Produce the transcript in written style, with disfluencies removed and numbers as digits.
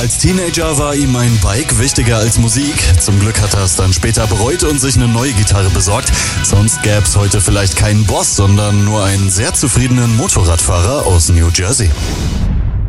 Als Teenager war ihm ein Bike wichtiger als Musik. Zum Glück hat er es dann später bereut und sich eine neue Gitarre besorgt. Sonst gäbe es heute vielleicht keinen Boss, sondern nur einen sehr zufriedenen Motorradfahrer aus New Jersey.